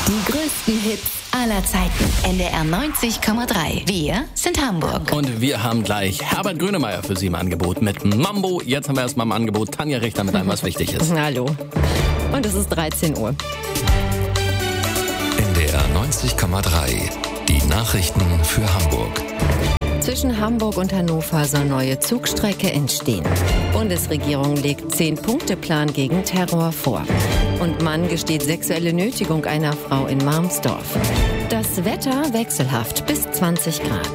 Die größten Hits aller Zeiten. NDR 90,3. Wir sind Hamburg. Und wir haben gleich Herbert Grönemeyer für Sie im Angebot mit Mambo. Jetzt haben wir erstmal im Angebot Tanja Richter mit einem, was wichtig ist. Hallo. Und es ist 13 Uhr. NDR 90,3. Die Nachrichten für Hamburg. Zwischen Hamburg und Hannover soll neue Zugstrecke entstehen. Bundesregierung legt 10-Punkte-Plan gegen Terror vor. Und Mann gesteht sexuelle Nötigung einer Frau in Marmsdorf. Das Wetter wechselhaft bis 20 Grad.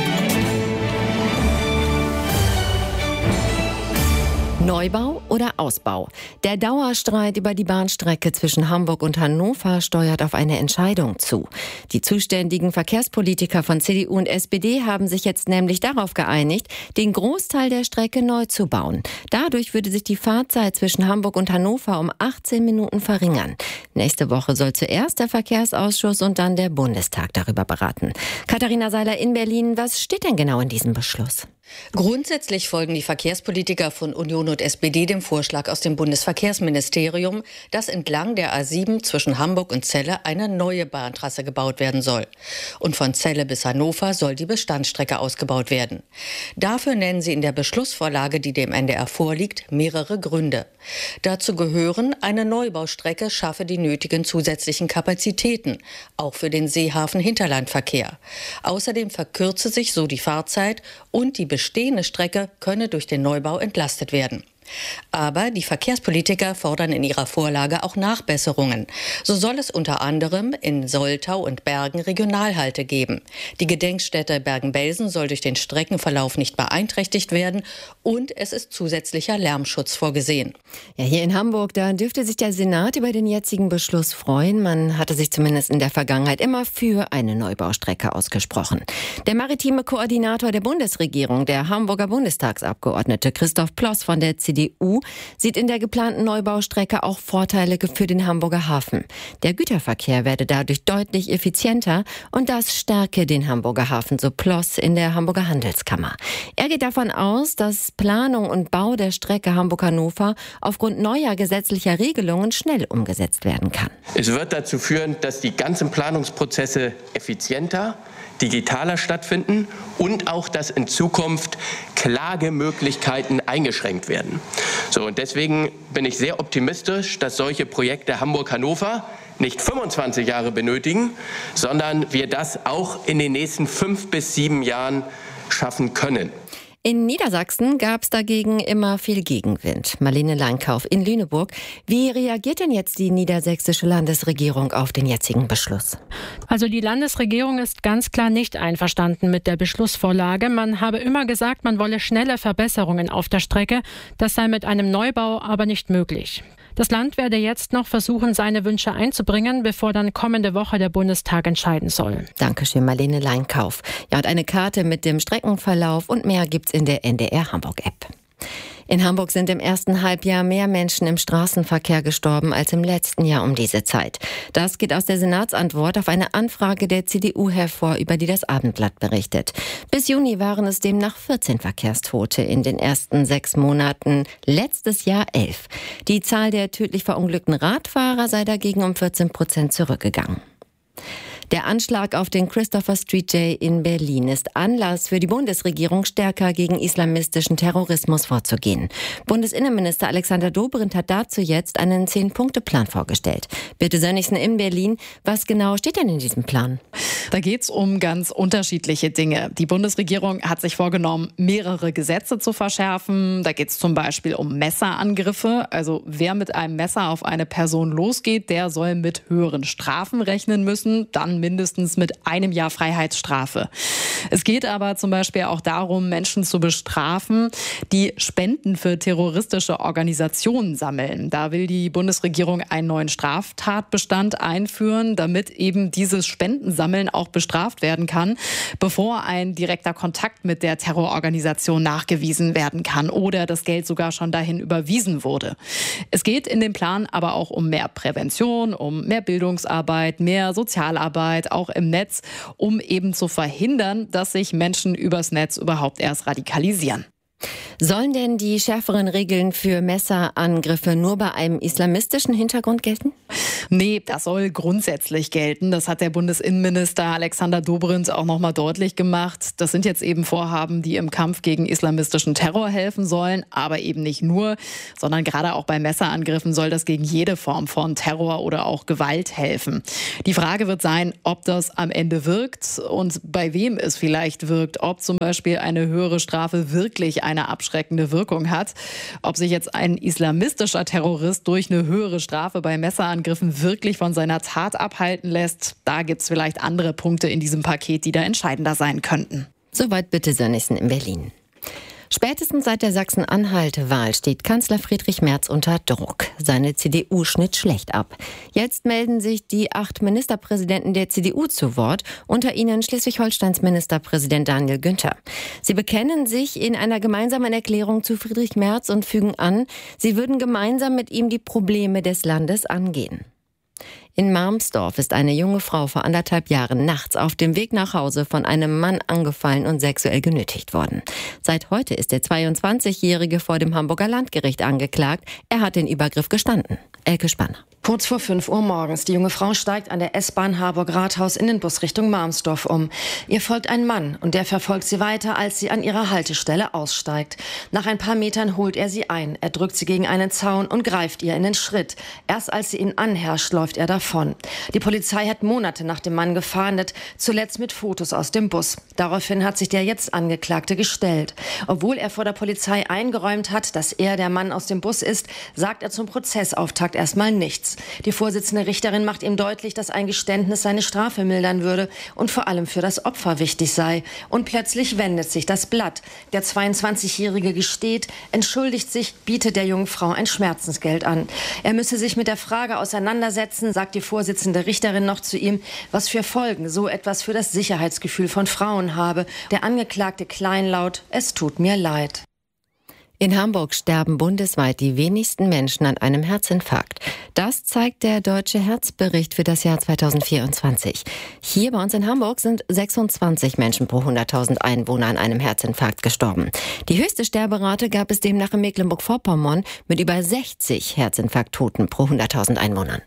Neubau oder Ausbau? Der Dauerstreit über die Bahnstrecke zwischen Hamburg und Hannover steuert auf eine Entscheidung zu. Die zuständigen Verkehrspolitiker von CDU und SPD haben sich jetzt nämlich darauf geeinigt, den Großteil der Strecke neu zu bauen. Dadurch würde sich die Fahrzeit zwischen Hamburg und Hannover um 18 Minuten verringern. Nächste Woche soll zuerst der Verkehrsausschuss und dann der Bundestag darüber beraten. Katharina Seiler in Berlin, was steht denn genau in diesem Beschluss? Grundsätzlich folgen die Verkehrspolitiker von Union und SPD dem Vorschlag aus dem Bundesverkehrsministerium, dass entlang der A7 zwischen Hamburg und Celle eine neue Bahntrasse gebaut werden soll. Und von Celle bis Hannover soll die Bestandsstrecke ausgebaut werden. Dafür nennen sie in der Beschlussvorlage, die dem NDR vorliegt, mehrere Gründe. Dazu gehören, eine Neubaustrecke schaffe die nötigen zusätzlichen Kapazitäten, auch für den Seehafen-Hinterlandverkehr. Außerdem verkürze sich so die Fahrzeit und die bestehende Strecke könne durch den Neubau entlastet werden. Aber die Verkehrspolitiker fordern in ihrer Vorlage auch Nachbesserungen. So soll es unter anderem in Soltau und Bergen Regionalhalte geben. Die Gedenkstätte Bergen-Belsen soll durch den Streckenverlauf nicht beeinträchtigt werden und es ist zusätzlicher Lärmschutz vorgesehen. Ja, hier in Hamburg, da dürfte sich der Senat über den jetzigen Beschluss freuen. Man hatte sich zumindest in der Vergangenheit immer für eine Neubaustrecke ausgesprochen. Der maritime Koordinator der Bundesregierung, der Hamburger Bundestagsabgeordnete Christoph Ploss von der CDU, sieht in der geplanten Neubaustrecke auch Vorteile für den Hamburger Hafen. Der Güterverkehr werde dadurch deutlich effizienter und das stärke den Hamburger Hafen, so Ploss in der Hamburger Handelskammer. Er geht davon aus, dass Planung und Bau der Strecke Hamburg-Hannover aufgrund neuer gesetzlicher Regelungen schnell umgesetzt werden kann. Es wird dazu führen, dass die ganzen Planungsprozesse effizienter, digitaler stattfinden und auch, dass in Zukunft Klagemöglichkeiten eingeschränkt werden. So, und deswegen bin ich sehr optimistisch, dass solche Projekte Hamburg-Hannover nicht 25 Jahre benötigen, sondern wir das auch in den nächsten 5 bis 7 Jahren schaffen können. In Niedersachsen gab es dagegen immer viel Gegenwind. Marlene Leinkauf in Lüneburg. Wie reagiert denn jetzt die niedersächsische Landesregierung auf den jetzigen Beschluss? Also die Landesregierung ist ganz klar nicht einverstanden mit der Beschlussvorlage. Man habe immer gesagt, man wolle schnelle Verbesserungen auf der Strecke. Das sei mit einem Neubau aber nicht möglich. Das Land werde jetzt noch versuchen, seine Wünsche einzubringen, bevor dann kommende Woche der Bundestag entscheiden soll. Dankeschön, Marlene Leinkauf. Ja, und eine Karte mit dem Streckenverlauf und mehr gibt's in der NDR Hamburg-App. In Hamburg sind im ersten Halbjahr mehr Menschen im Straßenverkehr gestorben als im letzten Jahr um diese Zeit. Das geht aus der Senatsantwort auf eine Anfrage der CDU hervor, über die das Abendblatt berichtet. Bis Juni waren es demnach 14 Verkehrstote, in den ersten 6 Monaten letztes Jahr 11. Die Zahl der tödlich verunglückten Radfahrer sei dagegen um 14% zurückgegangen. Der Anschlag auf den Christopher Street J in Berlin ist Anlass für die Bundesregierung, stärker gegen islamistischen Terrorismus vorzugehen. Bundesinnenminister Alexander Dobrindt hat dazu jetzt einen 10-Punkte-Plan vorgestellt. Birte Sönnigsen in Berlin. Was genau steht denn in diesem Plan? Da geht es um ganz unterschiedliche Dinge. Die Bundesregierung hat sich vorgenommen, mehrere Gesetze zu verschärfen. Da geht es zum Beispiel um Messerangriffe. Also wer mit einem Messer auf eine Person losgeht, der soll mit höheren Strafen rechnen müssen. Dann mindestens mit 1 Jahr Freiheitsstrafe. Es geht aber zum Beispiel auch darum, Menschen zu bestrafen, die Spenden für terroristische Organisationen sammeln. Da will die Bundesregierung einen neuen Straftatbestand einführen, damit eben dieses Spendensammeln auch bestraft werden kann, bevor ein direkter Kontakt mit der Terrororganisation nachgewiesen werden kann oder das Geld sogar schon dahin überwiesen wurde. Es geht in dem Plan aber auch um mehr Prävention, um mehr Bildungsarbeit, mehr Sozialarbeit, auch im Netz, um eben zu verhindern, dass sich Menschen übers Netz überhaupt erst radikalisieren. Sollen denn die schärferen Regeln für Messerangriffe nur bei einem islamistischen Hintergrund gelten? Nee, das soll grundsätzlich gelten. Das hat der Bundesinnenminister Alexander Dobrindt auch nochmal deutlich gemacht. Das sind jetzt eben Vorhaben, die im Kampf gegen islamistischen Terror helfen sollen, aber eben nicht nur, sondern gerade auch bei Messerangriffen soll das gegen jede Form von Terror oder auch Gewalt helfen. Die Frage wird sein, ob das am Ende wirkt und bei wem es vielleicht wirkt, ob zum Beispiel eine höhere Strafe wirklich eine abschreckende Wirkung hat. Ob sich jetzt ein islamistischer Terrorist durch eine höhere Strafe bei Messerangriffen wirklich von seiner Tat abhalten lässt, da gibt es vielleicht andere Punkte in diesem Paket, die da entscheidender sein könnten. Soweit Bitte Sönnigsen in Berlin. Spätestens seit der Sachsen-Anhalt-Wahl steht Kanzler Friedrich Merz unter Druck. Seine CDU schnitt schlecht ab. Jetzt melden sich die 8 Ministerpräsidenten der CDU zu Wort, unter ihnen Schleswig-Holsteins Ministerpräsident Daniel Günther. Sie bekennen sich in einer gemeinsamen Erklärung zu Friedrich Merz und fügen an, sie würden gemeinsam mit ihm die Probleme des Landes angehen. In Marmsdorf ist eine junge Frau vor 1,5 Jahren nachts auf dem Weg nach Hause von einem Mann angefallen und sexuell genötigt worden. Seit heute ist der 22-Jährige vor dem Hamburger Landgericht angeklagt. Er hat den Übergriff gestanden. Elke Spanner. Kurz vor 5 Uhr morgens. Die junge Frau steigt an der S-Bahn Harburg-Rathaus in den Bus Richtung Marmsdorf um. Ihr folgt ein Mann und der verfolgt sie weiter, als sie an ihrer Haltestelle aussteigt. Nach ein paar Metern holt er sie ein. Er drückt sie gegen einen Zaun und greift ihr in den Schritt. Erst als sie ihn anherrscht, läuft er davon. Die Polizei hat Monate nach dem Mann gefahndet, zuletzt mit Fotos aus dem Bus. Daraufhin hat sich der jetzt Angeklagte gestellt. Obwohl er vor der Polizei eingeräumt hat, dass er der Mann aus dem Bus ist, sagt er zum Prozessauftakt erstmal nichts. Die Vorsitzende Richterin macht ihm deutlich, dass ein Geständnis seine Strafe mildern würde und vor allem für das Opfer wichtig sei. Und plötzlich wendet sich das Blatt. Der 22-Jährige gesteht, entschuldigt sich, bietet der jungen Frau ein Schmerzensgeld an. Er müsse sich mit der Frage auseinandersetzen, sagt die Vorsitzende Richterin noch zu ihm, was für Folgen so etwas für das Sicherheitsgefühl von Frauen habe. Der Angeklagte kleinlaut, es tut mir leid. In Hamburg sterben bundesweit die wenigsten Menschen an einem Herzinfarkt. Das zeigt der Deutsche Herzbericht für das Jahr 2024. Hier bei uns in Hamburg sind 26 Menschen pro 100.000 Einwohner an einem Herzinfarkt gestorben. Die höchste Sterberate gab es demnach in Mecklenburg-Vorpommern mit über 60 Herzinfarkttoten pro 100.000 Einwohnern.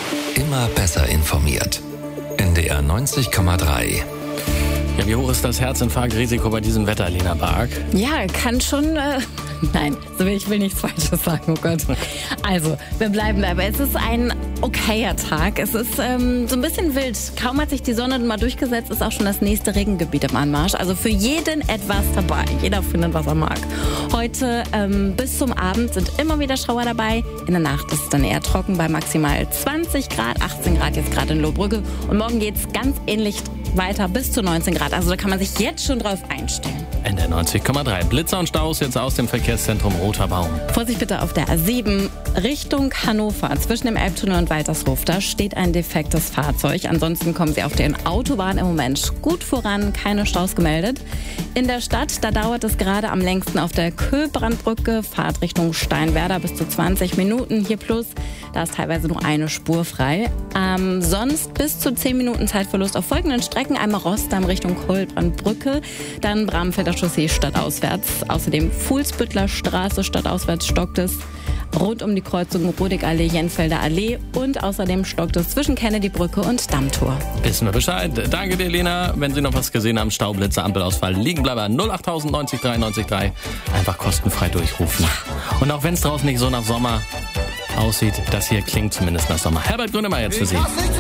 Immer besser informiert. NDR 90,3. Ja, wie hoch ist das Herzinfarktrisiko bei diesem Wetter, Lena Bark? Ja, kann schon... Nein, ich will nichts Falsches sagen, oh Gott. Also, wir bleiben dabei. Es ist ein okayer Tag. Es ist so ein bisschen wild. Kaum hat sich die Sonne mal durchgesetzt, ist auch schon das nächste Regengebiet im Anmarsch. Also für jeden etwas dabei. Jeder findet, was er mag. Heute bis zum Abend sind immer wieder Schauer dabei. In der Nacht ist es dann eher trocken bei maximal 20 Grad, 18 Grad jetzt gerade in Lohbrügge. Und morgen geht es ganz ähnlich weiter bis zu 19 Grad. Also da kann man sich jetzt schon drauf einstellen. NDR 90,3. Blitzer und Staus jetzt aus dem Verkehrszentrum Roter Baum. Vorsicht bitte auf der A7 Richtung Hannover zwischen dem Elbtunnel und Waltershof. Da steht ein defektes Fahrzeug. Ansonsten kommen Sie auf den Autobahnen im Moment gut voran. Keine Staus gemeldet. In der Stadt, da dauert es gerade am längsten auf der Köhlbrandbrücke. Fahrt Richtung Steinwerder bis zu 20 Minuten. Hier plus, da ist teilweise nur eine Spur frei. Sonst bis zu 10 Minuten Zeitverlust auf folgenden Strecken. Einmal Rostam Richtung Köhlbrandbrücke, dann Bramfelder Chaussee stadtauswärts. Außerdem Fuhlsbüttler Straße stadtauswärts stockt es. Rund um die Kreuzung Rodigallee, Jensfelder Allee und außerdem stockt es zwischen Kennedybrücke und Dammtor. Wissen wir Bescheid. Danke dir, Lena. Wenn Sie noch was gesehen haben, Staublitzer, Ampelausfall, Liegenbleiber 08000 90 3 90 3. Einfach kostenfrei durchrufen. Und auch wenn es draußen nicht so nach Sommer aussieht, das hier klingt zumindest nach Sommer. Herbert Grönemeyer jetzt für Sie.